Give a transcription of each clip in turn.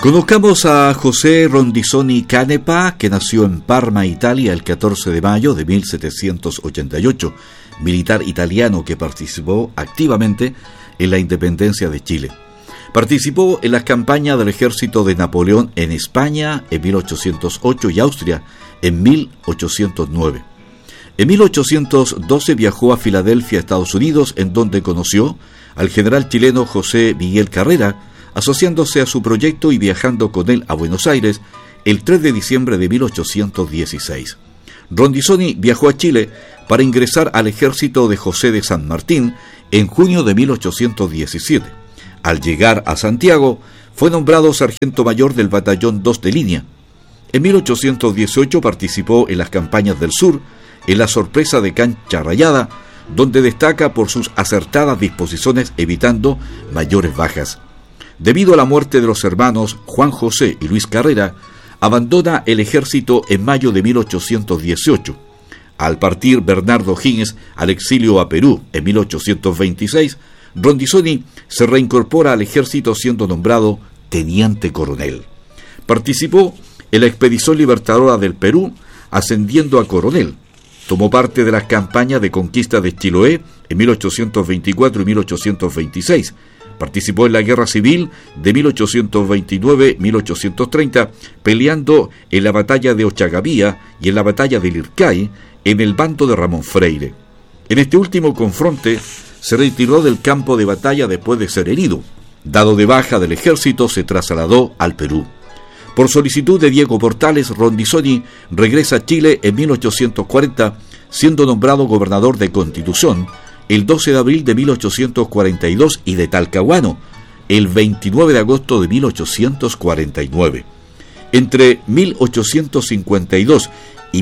Conozcamos a José Rondizoni Canepa, que nació en Parma, Italia, el 14 de mayo de 1788, militar italiano que participó activamente en la independencia de Chile. Participó en las campañas del ejército de Napoleón en España en 1808 y Austria en 1809. En 1812 viajó a Filadelfia, Estados Unidos, en donde conoció al general chileno José Miguel Carrera, asociándose a su proyecto y viajando con él a Buenos Aires el 3 de diciembre de 1816. Rondizoni viajó a Chile para ingresar al ejército de José de San Martín en junio de 1817. Al llegar a Santiago, fue nombrado sargento mayor del batallón 2 de línea. En 1818 participó en las campañas del sur, en la sorpresa de Cancha Rayada, donde destaca por sus acertadas disposiciones evitando mayores bajas. Debido a la muerte de los hermanos Juan José y Luis Carrera, abandona el ejército en mayo de 1818. Al partir Bernardo Higgins al exilio a Perú en 1826, Rondizoni se reincorpora al ejército siendo nombrado teniente coronel. Participó en la expedición libertadora del Perú, ascendiendo a coronel. Tomó parte de las campañas de conquista de Chiloé en 1824 y 1826. Participó en la Guerra Civil de 1829-1830, peleando en la batalla de Ochagavía y en la batalla de Lircay, en el bando de Ramón Freire. En este último confronte, se retiró del campo de batalla después de ser herido. Dado de baja del ejército, se trasladó al Perú. Por solicitud de Diego Portales, Rondizoni regresa a Chile en 1840, siendo nombrado gobernador de Constitución el 12 de abril de 1842 y de Talcahuano el 29 de agosto de 1849. Entre 1852 y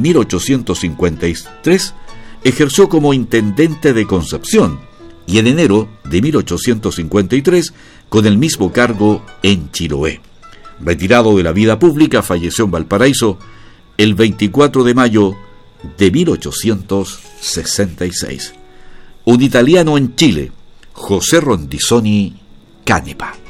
1853 ejerció como intendente de Concepción y en enero de 1853 con el mismo cargo en Chiloé. Retirado de la vida pública, falleció en Valparaíso el 24 de mayo de 1866. Un italiano en Chile, José Rondizoni Canepa.